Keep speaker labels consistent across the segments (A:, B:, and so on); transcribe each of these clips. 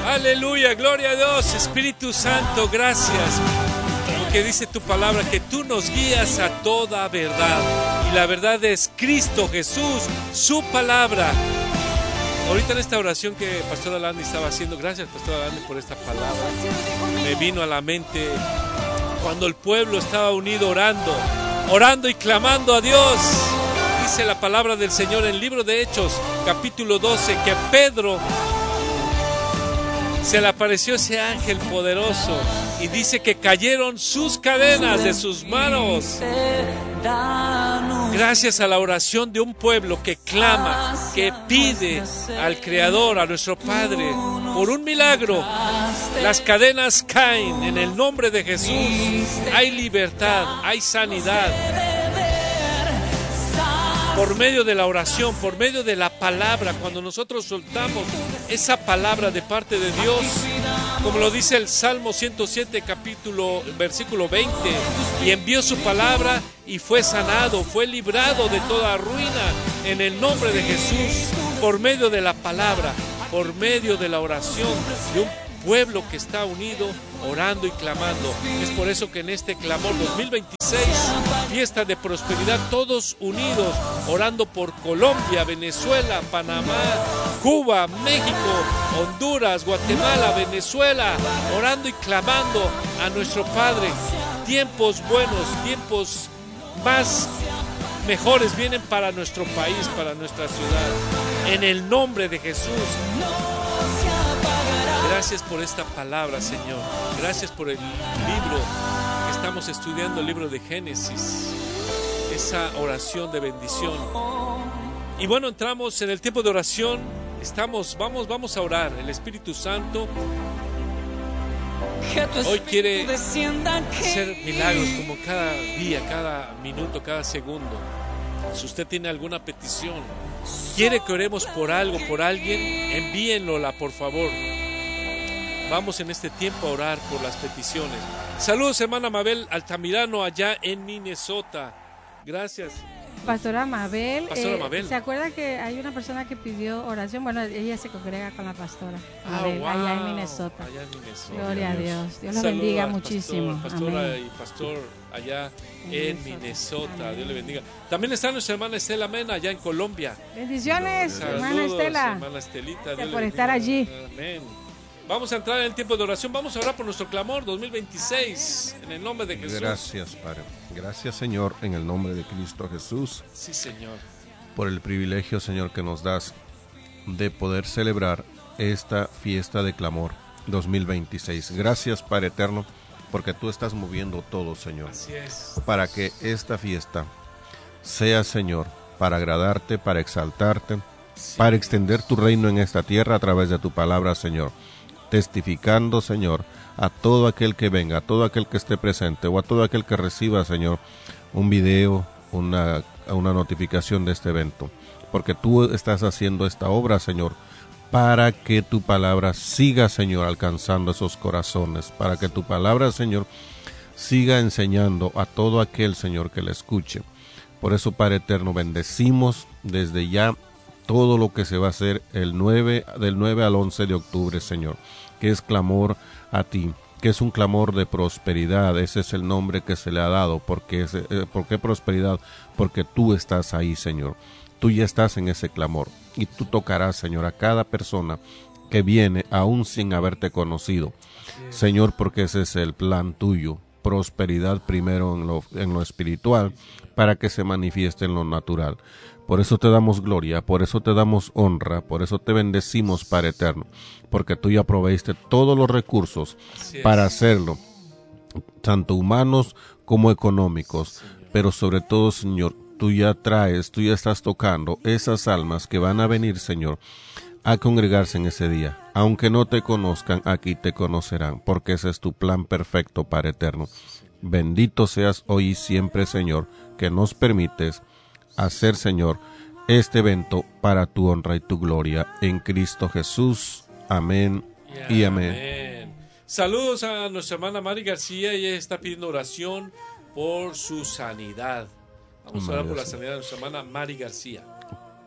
A: Aleluya, gloria a Dios. Espíritu Santo, gracias. Porque dice tu palabra que tú nos guías a toda verdad. Y la verdad es Cristo Jesús, su palabra. Ahorita en esta oración que Pastor Alandi estaba haciendo, gracias Pastor Alandi por esta palabra, me vino a la mente cuando el pueblo estaba unido orando y clamando a Dios. Dice la palabra del Señor en el libro de Hechos, capítulo 12, que a Pedro se le apareció ese ángel poderoso y dice que cayeron sus cadenas de sus manos. Gracias a la oración de un pueblo que clama, que pide al Creador, a nuestro Padre, por un milagro, las cadenas caen en el nombre de Jesús. Hay libertad, hay sanidad. Por medio de la oración, por medio de la palabra, cuando nosotros soltamos esa palabra de parte de Dios, como lo dice el Salmo 107, versículo 20, y envió su palabra y fue sanado, fue librado de toda ruina en el nombre de Jesús, por medio de la palabra, por medio de la oración de un pueblo que está unido, orando y clamando. Es por eso que en este clamor 2026, fiesta de prosperidad, todos unidos, orando por Colombia, Venezuela, Panamá, Cuba, México, Honduras, Guatemala, Venezuela, orando y clamando a nuestro Padre. Tiempos buenos, tiempos más mejores vienen para nuestro país, para nuestra ciudad. En el nombre de Jesús. Gracias por esta palabra, Señor. Gracias por el libro que estamos estudiando, el libro de Génesis. Esa oración de bendición. Y bueno, entramos en el tiempo de oración. Vamos a orar. El Espíritu Santo hoy quiere hacer milagros como cada día, cada minuto, cada segundo. Si usted tiene alguna petición, quiere que oremos por algo, por alguien, envíenlola, por favor. Vamos en este tiempo a orar por las peticiones. Saludos, hermana Mabel Altamirano, allá en Minnesota. Gracias.
B: Pastora Mabel,
A: Mabel.
B: ¿Se acuerda que hay una persona que pidió oración? Bueno, ella se congrega con la pastora Mabel,
A: wow.
B: allá en Minnesota. Gloria a Dios. Dios lo bendiga muchísimo.
A: Pastora
B: Amén.
A: y pastor allá en Minnesota. Amén. Dios le bendiga. También está nuestra hermana Estela Mena allá en Colombia.
B: Bendiciones,
A: Saludos,
B: hermana Estela.
A: Hermana Estelita.
B: Gracias por estar allí.
A: Amén. Vamos a entrar en el tiempo de oración. Vamos a orar por nuestro clamor 2026 en el nombre de Jesús.
C: Gracias, Padre. Gracias, Señor, en el nombre de Cristo Jesús.
A: Sí, Señor.
C: Por el privilegio, Señor, que nos das de poder celebrar esta fiesta de clamor 2026. Gracias, Padre eterno, porque tú estás moviendo todo, Señor.
A: Así es.
C: Para que esta fiesta sea, Señor, para agradarte, para exaltarte, sí, para extender tu reino en esta tierra a través de tu palabra, Señor. Testificando, Señor, a todo aquel que venga, a todo aquel que esté presente o a todo aquel que reciba, Señor, un video, una notificación de este evento, porque tú estás haciendo esta obra, Señor, para que tu palabra siga, Señor, alcanzando esos corazones, para que tu palabra, Señor, siga enseñando a todo aquel, Señor, que la escuche. Por eso, Padre eterno, bendecimos desde ya todo lo que se va a hacer del 9 al 11 de octubre, Señor, que es clamor a ti, que es un clamor de prosperidad. Ese es el nombre que se le ha dado. ¿Por qué prosperidad? Porque tú estás ahí, Señor. Tú ya estás en ese clamor y tú tocarás, Señor, a cada persona que viene aún sin haberte conocido, Señor, porque ese es el plan tuyo. Prosperidad primero en lo espiritual, para que se manifieste en lo natural. Por eso te damos gloria, por eso te damos honra, por eso te bendecimos, Padre eterno, porque tú ya proveíste todos los recursos para hacerlo, tanto humanos como económicos, pero sobre todo, Señor, tú ya estás tocando esas almas que van a venir, Señor, a congregarse en ese día. Aunque no te conozcan, aquí te conocerán, porque ese es tu plan perfecto, Padre eterno. Bendito seas hoy y siempre, Señor, que nos permites hacer, Señor, este evento para tu honra y tu gloria en Cristo Jesús. Amén y amén.
A: Saludos a nuestra hermana Mari García. Ella está pidiendo oración por su sanidad. Vamos a orar por la sanidad de nuestra hermana Mari García.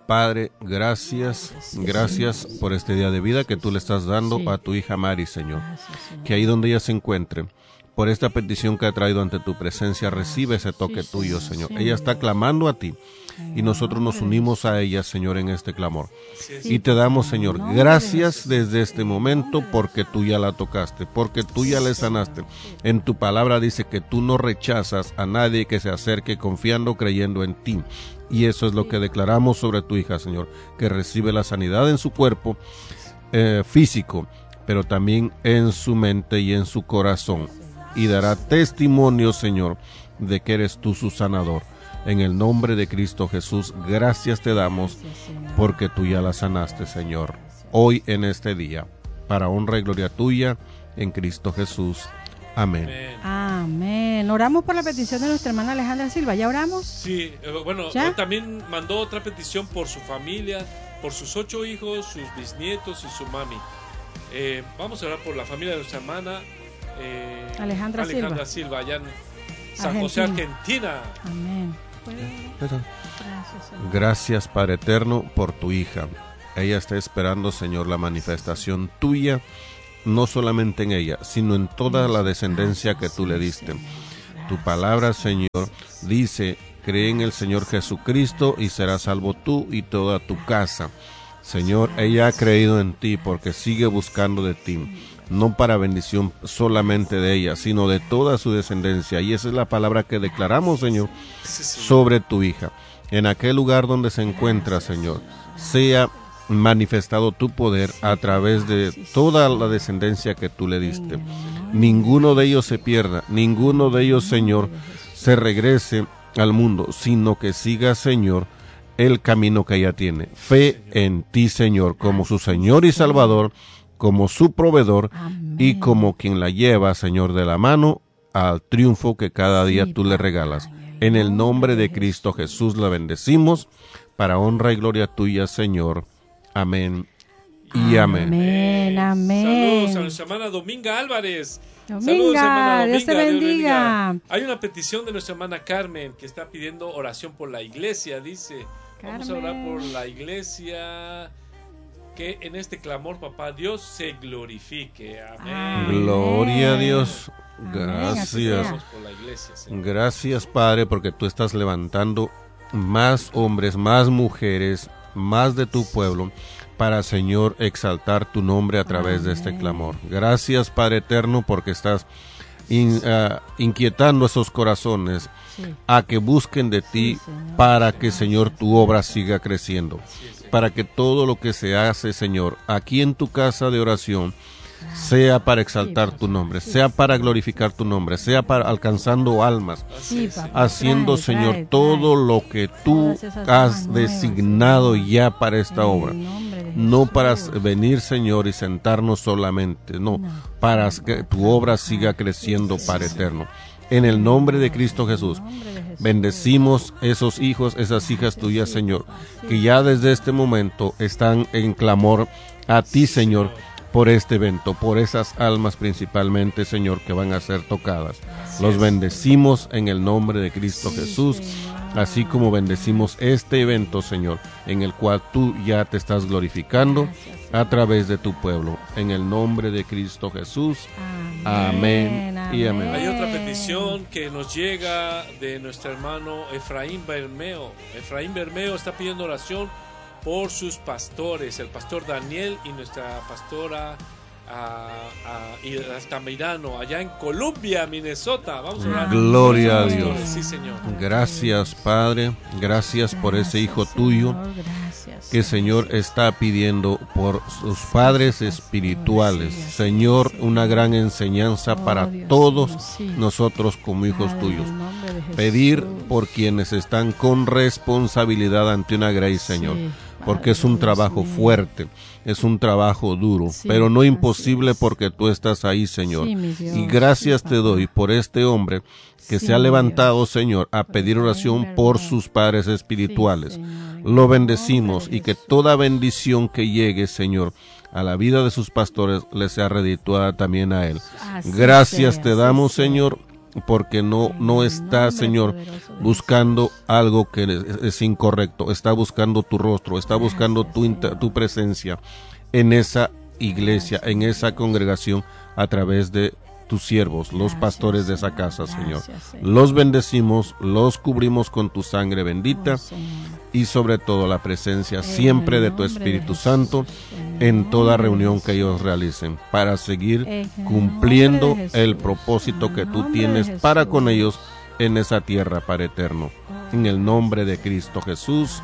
C: Padre, gracias por este día de vida que tú le estás dando a tu hija Mari, Señor. Que ahí donde ella se encuentre, por esta petición que ha traído ante tu presencia, recibe ese toque tuyo, Señor. Ella está clamando a ti y nosotros nos unimos a ella, Señor, en este clamor. Y te damos, Señor, gracias desde este momento porque tú ya la tocaste, porque tú ya le sanaste. En tu palabra dice que tú no rechazas a nadie que se acerque confiando, creyendo en ti. Y eso es lo que declaramos sobre tu hija, Señor, que recibe la sanidad en su cuerpo físico, pero también en su mente y en su corazón. Y dará testimonio, Señor, de que eres tú su sanador. En el nombre de Cristo Jesús, gracias te damos porque tú ya la sanaste, Señor, hoy en este día, para honra y gloria tuya, en Cristo Jesús. Amén.
B: Amén. Oramos por la petición de nuestra hermana Alejandra Silva. ¿Ya oramos?
A: Sí, bueno,
B: ¿Ya?
A: Él también mandó otra petición por su familia, por sus 8 hijos, sus bisnietos y su mami. Vamos a orar por la familia de nuestra hermana
B: Alejandra
A: Silva, allá en San José, Argentina.
B: Amén. Gracias, Señor.
C: Gracias, Padre eterno, por tu hija. Ella está esperando, Señor, la manifestación tuya, no solamente en ella, sino en toda la descendencia que tú le diste. Tu palabra, Señor, dice: cree en el Señor Jesucristo y serás salvo tú y toda tu casa. Señor, ella ha creído en ti porque sigue buscando de ti, no para bendición solamente de ella, sino de toda su descendencia. Y esa es la palabra que declaramos, Señor, sobre tu hija. En aquel lugar donde se encuentra, Señor, sea manifestado tu poder a través de toda la descendencia que tú le diste. Ninguno de ellos se pierda, ninguno de ellos, Señor, se regrese al mundo, sino que siga, Señor, el camino que ella tiene. Fe en ti, Señor, como su Señor y Salvador, como su proveedor. Amén. Y como quien la lleva, Señor, de la mano al triunfo que cada día tú le regalas. En el nombre de Cristo Jesús la bendecimos, para honra y gloria tuya, Señor. Amén y amén.
B: Amén, amén.
A: Saludos a nuestra hermana Dominga Álvarez.
B: Dominga,
A: Saludos, hermana Dominga,
B: Dios te bendiga.
A: Hay una petición de nuestra hermana Carmen que está pidiendo oración por la iglesia, dice.
B: Carmen.
A: Vamos a orar por la iglesia, que en este clamor, papá Dios se glorifique. Amén.
C: Gloria a Dios.
B: Gracias.
A: Por la iglesia,
C: gracias, Padre, porque tú estás levantando más hombres, más mujeres, más de tu pueblo, para, Señor, exaltar tu nombre a través de este clamor. Gracias, Padre eterno, porque estás inquietando esos corazones a que busquen de ti, para que, Señor, tu obra siga creciendo, para que todo lo que se hace, Señor, aquí en tu casa de oración, sea para exaltar tu nombre, sea para glorificar tu nombre, sea para alcanzando almas, haciendo, Señor, todo lo que tú has designado ya para esta obra. No para venir, Señor, y sentarnos solamente, no, para que tu obra siga creciendo, Padre eterno. En el nombre de Cristo Jesús, bendecimos esos hijos, esas hijas tuyas, Señor, que ya desde este momento están en clamor a ti, Señor, por este evento, por esas almas principalmente, Señor, que van a ser tocadas. Los bendecimos en el nombre de Cristo Jesús, así como bendecimos este evento, Señor, en el cual tú ya te estás glorificando a través de tu pueblo. En el nombre de Cristo Jesús. Amén y amén.
A: Hay otra petición que nos llega de nuestro hermano Efraín Bermeo. Efraín Bermeo está pidiendo oración por sus pastores, el pastor Daniel y nuestra pastora Altamirano, allá en Columbia, Minnesota. Vamos a orar.
C: Gloria a Dios.
A: Sí, Señor.
C: Gracias, Padre. Gracias por ese hijo tuyo que, Señor, está pidiendo por sus padres espirituales. Señor, una gran enseñanza para todos nosotros como hijos tuyos. Pedir por quienes están con responsabilidad ante una grace, Señor, porque es un trabajo fuerte, es un trabajo duro, pero no imposible, porque tú estás ahí, Señor. Y gracias te doy por este hombre que se ha levantado, Señor, a pedir oración por sus padres espirituales. Lo bendecimos, y que toda bendición que llegue, Señor, a la vida de sus pastores le sea redituada también a él. Gracias te damos, Señor, porque no está, Señor, buscando algo que es incorrecto, está buscando tu rostro, está buscando tu presencia en esa iglesia, en esa congregación, a través de tus siervos, los pastores de esa casa, Señor. Los bendecimos, los cubrimos con tu sangre bendita y sobre todo la presencia siempre de tu Espíritu Santo en toda reunión que ellos realicen, para seguir cumpliendo el propósito que tú tienes para con ellos en esa tierra, para eterno. En el nombre de Cristo Jesús.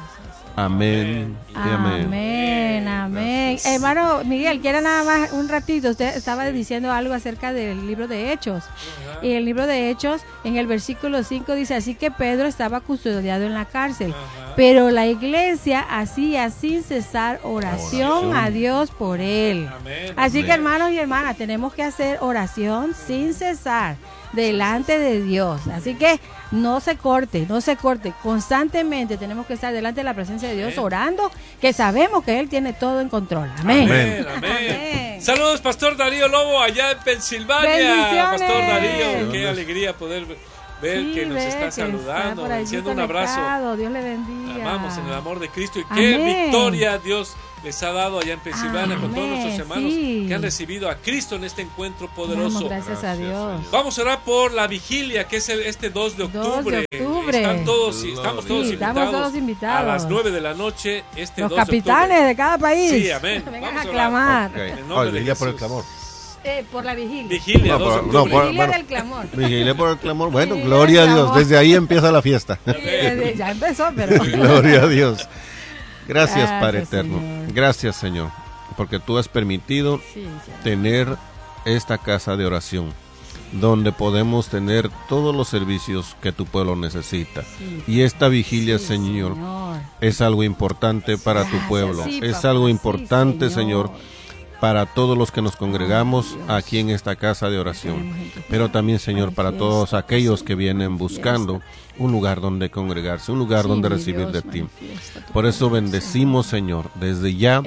C: Amén y amén.
B: Amén, amén. Hermano Miguel, quiera nada más un ratito. Usted estaba diciendo algo acerca del libro de Hechos. Y el libro de Hechos, en el versículo 5 dice, así que Pedro estaba custodiado en la cárcel, pero la iglesia hacía sin cesar oración a Dios por él. Así que hermanos y hermanas, tenemos que hacer oración sin cesar delante de Dios. Así que no se corte, constantemente tenemos que estar delante de la presencia de Dios orando, que sabemos que Él tiene todo en control. Amén.
A: Amén. Saludos, Pastor Darío Lobo, allá en Pensilvania.
B: Bendiciones.
A: Pastor Darío, qué alegría poder ver que nos está saludando, haciendo un abrazo.
B: Dios le bendiga.
A: Amamos en el amor de Cristo, y qué victoria Dios les ha dado allá en Pensilvania con todos nuestros hermanos que han recibido a Cristo en este encuentro poderoso.
B: Gracias a Dios.
A: Vamos a orar por la vigilia, que es este 2 de octubre. Estamos todos invitados a las 9 de la noche.
B: Los capitanes de cada país.
A: Sí, amén.
B: Vengan a clamar.
C: Vigilia por el clamor.
B: Por la vigilia.
A: Vigilia,
B: vigilia del clamor.
C: Vigilia por el clamor. Bueno, gloria a Dios. Desde ahí empieza la fiesta.
B: Ya empezó, pero.
C: Gloria a Dios. Gracias, Padre eterno.
B: Señor.
C: Gracias, Señor, porque tú has permitido tener esta casa de oración, donde podemos tener todos los servicios que tu pueblo necesita. Y esta vigilia, Señor, es algo importante para tu pueblo. Es algo importante, Señor, para todos los que nos congregamos aquí en esta casa de oración, pero también, Señor, para todos aquellos que vienen buscando un lugar donde congregarse, un lugar donde recibir de ti. Por eso bendecimos, Señor, desde ya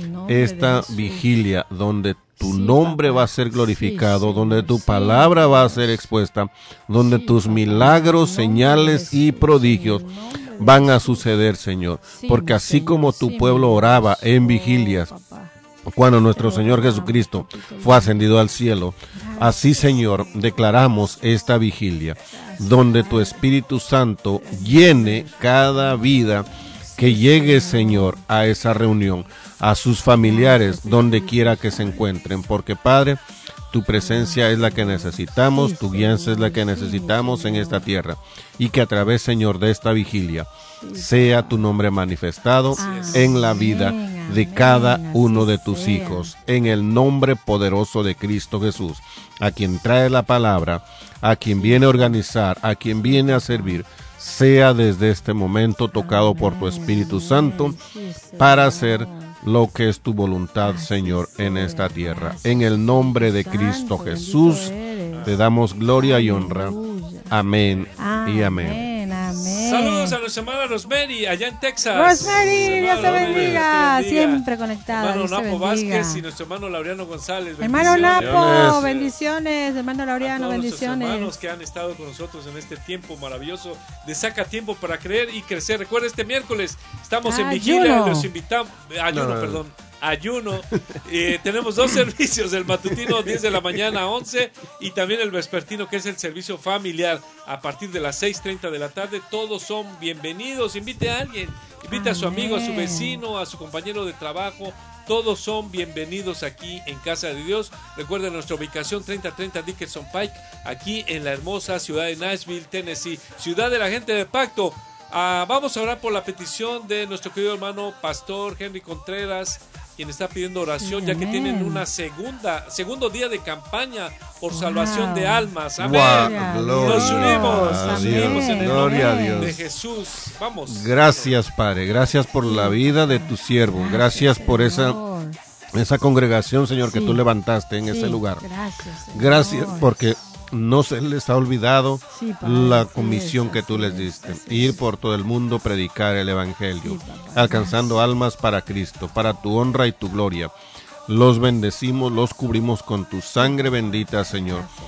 C: esta vigilia donde tu nombre va a ser glorificado, donde tu palabra va a ser expuesta, donde tus milagros, señales y prodigios van a suceder, Señor, porque así como tu pueblo oraba en vigilias, cuando nuestro Señor Jesucristo fue ascendido al cielo, así, Señor, declaramos esta vigilia, donde tu Espíritu Santo llene cada vida que llegue, Señor, a esa reunión, a sus familiares, donde quiera que se encuentren, porque, Padre, tu presencia es la que necesitamos, tu guianza es la que necesitamos en esta tierra, y que a través, Señor, de esta vigilia sea tu nombre manifestado en la vida de cada uno de tus hijos, en el nombre poderoso de Cristo Jesús, a quien trae la palabra, a quien viene a organizar, a quien viene a servir, sea desde este momento tocado por tu Espíritu Santo para hacer lo que es tu voluntad, Señor, en esta tierra. En el nombre de Cristo Jesús te damos gloria y honra. Amén y amén.
A: Saludos a nuestra hermana Rosemary, allá en Texas.
B: Rosemary, Dios te bendiga. Siempre conectada.
A: Hermano Napo Vázquez y nuestro hermano Laureano González.
B: Hermano Napo, bendiciones. Hermano Laureano, bendiciones.
A: Hermanos que han estado con nosotros en este tiempo maravilloso de Saca Tiempo para Creer y Crecer. Recuerda, este miércoles estamos en vigilia. Los invitamos. Ayuno. Tenemos 2 servicios, el matutino 10 de la mañana a 11 y también el vespertino, que es el servicio familiar a partir de las 6:30 de la tarde. Todos son bienvenidos. Invite a alguien, invite a su amigo, a su vecino, a su compañero de trabajo. Todos son bienvenidos aquí en Casa de Dios. Recuerden nuestra ubicación 3030 Dickerson Pike, aquí en la hermosa ciudad de Nashville, Tennessee, ciudad de la gente de pacto. Vamos a orar por la petición de nuestro querido hermano Pastor Henry Contreras, quien está pidiendo oración, ya que tienen una segundo día de campaña por salvación de almas. Amén. Nos unimos en el nombre de Jesús. Vamos.
C: Gracias, Padre. Gracias por la vida de tu siervo. Gracias por esa congregación, Señor, que tú levantaste en ese lugar. Gracias porque no se les ha olvidado la comisión que tú les diste, ir por todo el mundo, predicar el evangelio, alcanzando almas para Cristo, para tu honra y tu gloria. Los bendecimos, los cubrimos con tu sangre bendita, Señor,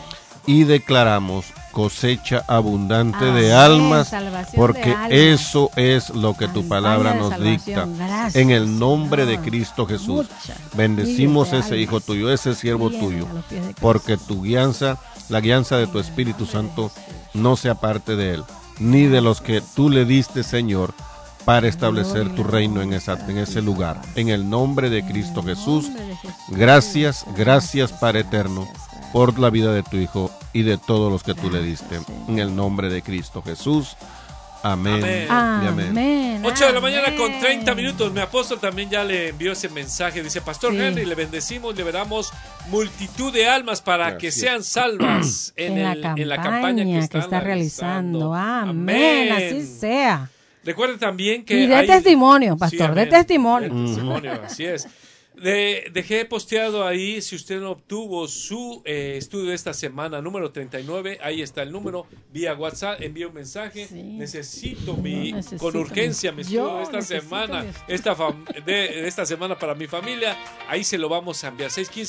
C: y declaramos cosecha abundante de
B: Amén.
C: almas,
B: Salvación
C: porque
B: de almas.
C: eso es lo que tu
B: Campaña
C: palabra
B: de
C: nos
B: salvación.
C: dicta.
B: Gracias,
C: En el nombre de
B: Señor.
C: Cristo Jesús,
B: Muchas
C: bendecimos
B: miles de
C: ese hijo
B: almas
C: tuyo, ese siervo
B: vienen
C: tuyo,
B: a los pies de Cristo.
C: porque tu guianza, la guianza de tu Espíritu Santo, no sea parte de él, ni de los que tú le diste, Señor, para establecer tu reino en ese lugar. En el nombre de Cristo Jesús, gracias, gracias, Padre eterno, por la vida de tu Hijo y de todos los que tú le diste. En el nombre de Cristo Jesús. Amén.
A: Amén.
C: Y amén.
B: Amén.
A: 8 de la mañana con
B: Amén.
A: 30 minutos. Mi apóstol también ya le envió ese mensaje. Dice, Pastor
B: Sí.
A: Henry, le bendecimos, le veramos multitud de almas para que
C: Gracias.
A: sean salvas en la campaña que está
B: realizando. Amén. Así sea.
A: Recuerden también que
B: Y de
A: hay-
B: testimonio, pastor,
A: amén.
B: de testimonio.
A: De testimonio, así es. Dejé posteado ahí, si usted no obtuvo su estudio de esta semana, número 39, ahí está el número, vía WhatsApp, envía un mensaje.
B: Sí.
A: Necesito
B: Necesito
A: con urgencia mi estudio
B: yo
A: de esta
B: necesito
A: semana,
B: mi estudio.
A: de esta semana para mi familia. Ahí se lo vamos a enviar.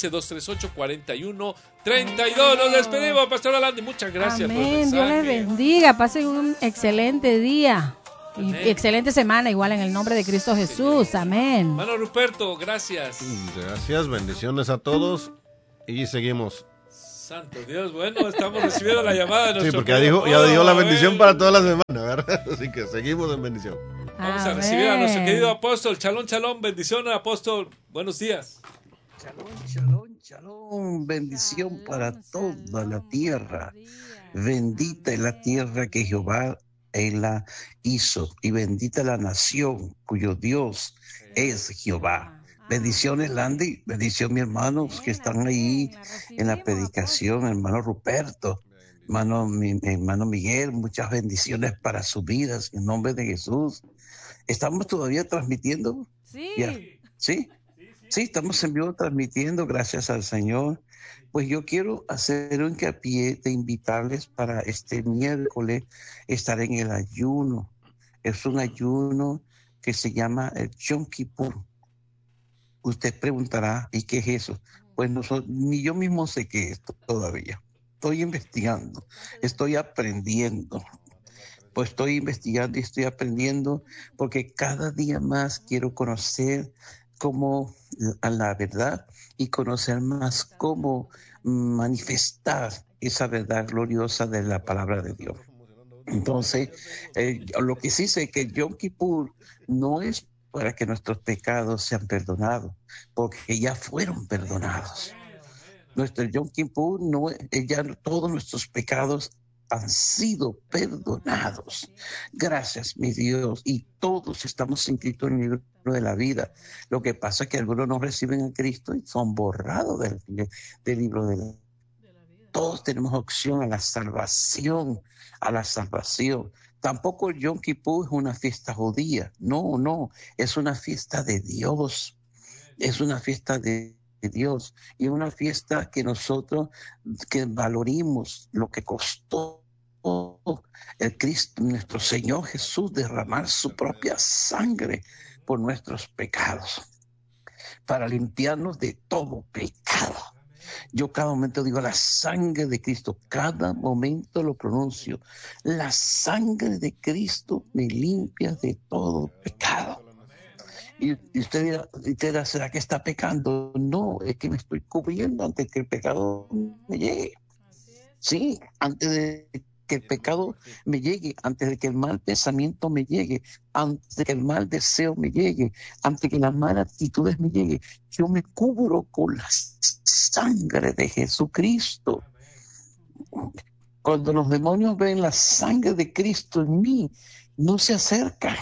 A: 615-238-4132. Nos despedimos, Pastor Alandi. Muchas gracias por el
B: Amén. Dios les
A: mensaje.
B: bendiga. Pasen un excelente día. Y
A: Amén.
B: excelente semana, igual en el nombre de Cristo Jesús. Amén.
A: Hermano Ruperto, gracias.
C: Gracias, bendiciones a todos y seguimos.
A: Santo Dios, bueno, estamos recibiendo la llamada de
C: Sí,
A: nuestro
C: porque ya
A: querido
C: dio la
A: apóstol,
C: bendición
A: Abel.
C: para toda la semana, ¿verdad? Así que seguimos en bendición.
A: Vamos a
B: Amén.
A: recibir a nuestro querido apóstol. Shalom, shalom, bendición, apóstol. Buenos días.
D: Shalom, shalom, shalom. Bendición para toda la tierra. Bendita es la tierra que Jehová él la hizo, y bendita la nación cuyo Dios es Jehová. Bendiciones, Landy. Bendición, mis hermanos que están ahí en la predicación. Hermano Ruperto, hermano Miguel, muchas bendiciones para sus vidas en nombre de Jesús. ¿Estamos todavía transmitiendo?
B: Sí.
D: Ya. ¿Sí? Sí, estamos en vivo transmitiendo, gracias al Señor. Pues yo quiero hacer un hincapié de invitarles para este miércoles estar en el ayuno. Es un ayuno que se llama el Yom Kippur. Usted preguntará, ¿y qué es eso? Pues ni yo mismo sé qué es todavía. Estoy investigando, estoy aprendiendo. Pues estoy investigando y estoy aprendiendo porque cada día más quiero conocer cómo la verdad y conocer más cómo manifestar esa verdad gloriosa de la palabra de Dios. Entonces, lo que sí sé es que Yom Kippur no es para que nuestros pecados sean perdonados, porque ya fueron perdonados. Nuestro Yom Kippur no es, ya todos nuestros pecados han sido perdonados. Gracias, mi Dios. Y todos estamos inscritos en el libro de la vida. Lo que pasa es que algunos no reciben a Cristo y son borrados del libro de la vida. Todos tenemos opción a la salvación, a la salvación. Tampoco el Yom Kippur es una fiesta judía. No, es una fiesta de Dios. Es una fiesta de Dios y una fiesta que nosotros que valoremos lo que costó el Cristo, nuestro Señor Jesús, derramar su propia sangre por nuestros pecados para limpiarnos de todo pecado. Yo cada momento digo la sangre de Cristo, cada momento lo pronuncio, la sangre de Cristo me limpia de todo pecado. Y usted dirá, ¿será que está pecando? No, es que me estoy cubriendo antes que el pecado me llegue. Sí, antes de que el pecado me llegue, antes de que el mal pensamiento me llegue, antes de que el mal deseo me llegue, antes de que las malas actitudes me lleguen, yo me cubro con la sangre de Jesucristo. Cuando los demonios ven la sangre de Cristo en mí, no se acercan.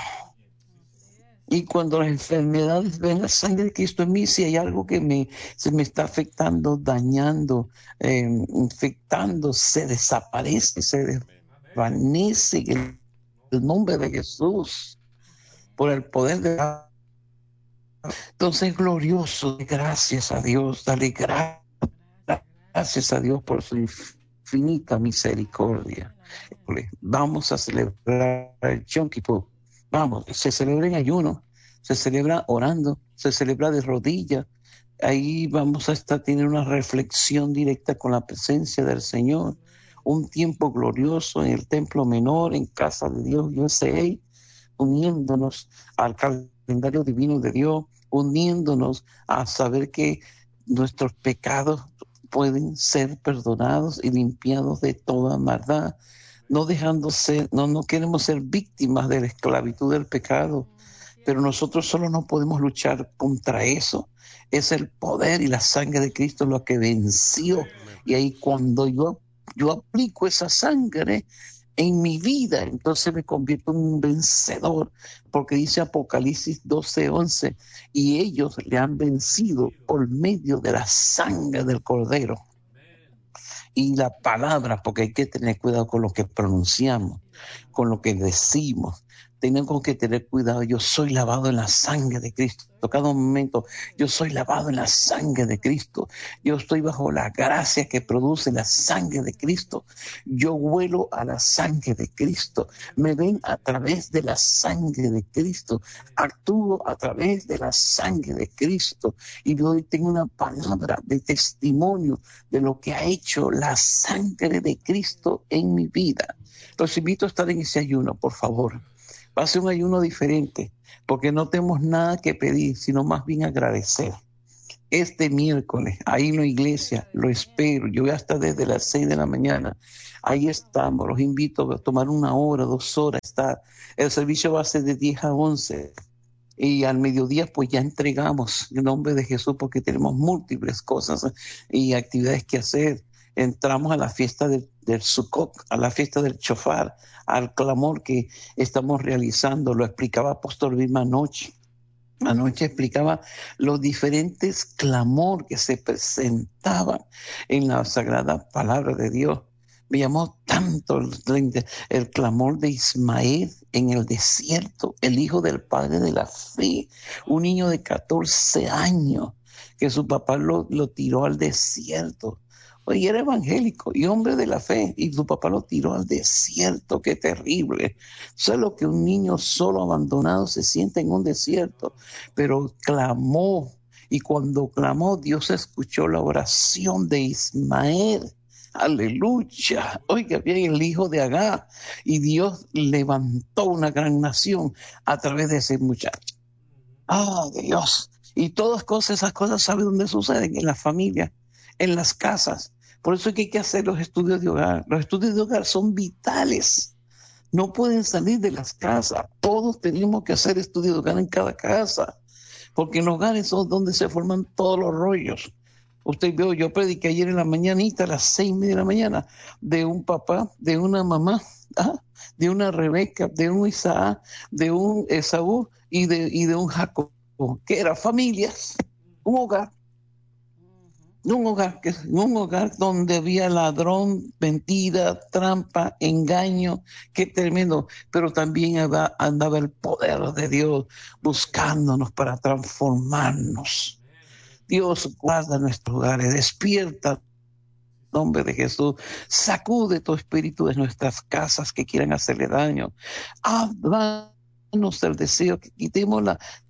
D: Y cuando las enfermedades ven la sangre de Cristo en mí, si hay algo que se me está afectando, dañando, infectando, se desaparece, se desvanece en el nombre de Jesús, por el poder de la... Entonces, glorioso, gracias a Dios, dale gracias a Dios por su infinita misericordia. Vamos a celebrar el Yom Kippur. Vamos, se celebra en ayuno, se celebra orando, se celebra de rodillas, Ahí vamos a estar teniendo una reflexión directa con la presencia del Señor, un tiempo glorioso en el templo menor, en casa de Dios USA, uniéndonos al calendario divino de Dios, uniéndonos a saber que nuestros pecados pueden ser perdonados y limpiados de toda maldad, no no queremos ser víctimas de la esclavitud del pecado, pero nosotros solo no podemos luchar contra eso. Es el poder y la sangre de Cristo lo que venció. Y ahí cuando yo aplico esa sangre en mi vida, entonces me convierto en un vencedor, porque dice Apocalipsis 12:11, y ellos le han vencido por medio de la sangre del Cordero y la palabra, porque hay que tener cuidado con lo que pronunciamos, con lo que decimos. Tenemos que tener cuidado. Yo soy lavado en la sangre de Cristo. Cada momento yo soy lavado en la sangre de Cristo. Yo estoy bajo la gracia que produce la sangre de Cristo. Yo huelo a la sangre de Cristo. Me ven a través de la sangre de Cristo. Actúo a través de la sangre de Cristo. Y yo hoy tengo una palabra de testimonio de lo que ha hecho la sangre de Cristo en mi vida. Los invito a estar en ese ayuno, por favor. Va a ser un ayuno diferente, porque no tenemos nada que pedir, sino más bien agradecer. Este miércoles, ahí en la iglesia, lo espero. Yo voy a estar desde las 6 de la mañana. Ahí estamos. Los invito a tomar 1 hora, 2 horas. El servicio va a ser de 10 a 11. Y al mediodía, pues ya entregamos en nombre de Jesús, porque tenemos múltiples cosas y actividades que hacer. Entramos a la fiesta del Sukkot, a la fiesta del Shofar, al clamor que estamos realizando. Lo explicaba Apóstol Vilma anoche. Anoche explicaba los diferentes clamor que se presentaban en la sagrada palabra de Dios. Me llamó tanto el clamor de Ismael en el desierto, el hijo del padre de la fe, un niño de 14 años que su papá lo tiró al desierto. Oye, era evangélico y hombre de la fe, y su papá lo tiró al desierto. Qué terrible. ¿Sabes lo que un niño solo, abandonado, se siente en un desierto? Pero clamó, y cuando clamó, Dios escuchó la oración de Ismael. Aleluya. Oiga bien, el hijo de Agar, y Dios levantó una gran nación a través de ese muchacho. Dios. Y todas esas cosas, ¿sabe dónde suceden? En la familia, en las casas. Por eso es que hay que hacer los estudios de hogar. Los estudios de hogar son vitales. No pueden salir de las casas. Todos tenemos que hacer estudios de hogar en cada casa, porque en los hogares son donde se forman todos los rollos. Usted vio, yo prediqué ayer en la mañanita a las 6:30 de la mañana de un papá, de una mamá, de una Rebeca, de un Isaac, de un Esaú y de un Jacob, que eran familias, un hogar. Un hogar donde había ladrón, mentira, trampa, engaño. Qué tremendo. Pero también andaba el poder de Dios buscándonos para transformarnos. Dios guarda nuestros hogares, despierta en nombre de Jesús, sacude tu espíritu de nuestras casas que quieran hacerle daño. Danos el deseo que quitemos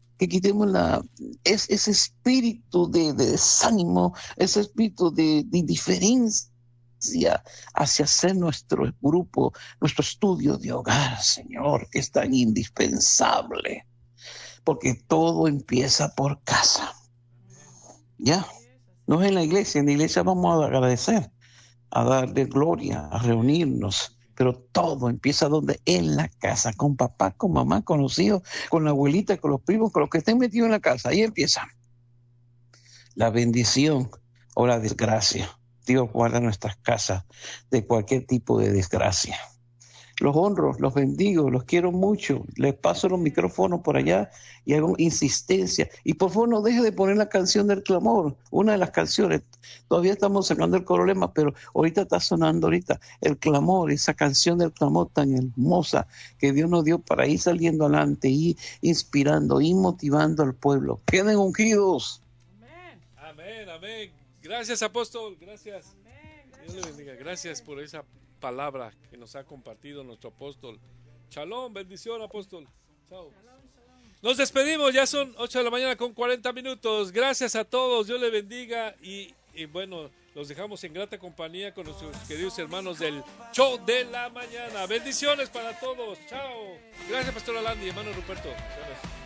D: ese espíritu de desánimo, ese espíritu de indiferencia hacia hacer nuestro grupo, nuestro estudio de hogar, Señor, que es tan indispensable, porque todo empieza por casa. Ya, no es en la iglesia vamos a agradecer, a darle gloria, a reunirnos, pero todo empieza donde, en la casa, con papá, con mamá, con los hijos, con la abuelita, con los primos, con los que estén metidos en la casa. Ahí empieza la bendición o la desgracia. Dios guarda nuestras casas de cualquier tipo de desgracia. Los honro, los bendigo, los quiero mucho. Les paso los micrófonos por allá y hago insistencia. Y por favor no deje de poner la canción del clamor, una de las canciones. Todavía estamos sacando el corolema, pero ahorita está sonando el clamor, esa canción del clamor tan hermosa que Dios nos dio para ir saliendo adelante, y inspirando y motivando al pueblo. Queden ungidos.
A: Amén, amén. Gracias, apóstol, gracias. Dios le bendiga. Gracias por esa palabra que nos ha compartido nuestro apóstol. Shalom, bendición, apóstol. Chao. Nos despedimos, ya son 8 de la mañana con 40 minutos. Gracias a todos, Dios les bendiga y bueno, los dejamos en grata compañía con nuestros queridos hermanos del Show de la Mañana. Bendiciones para todos, chao. Gracias, Pastor Alandi, hermano Ruperto. Gracias.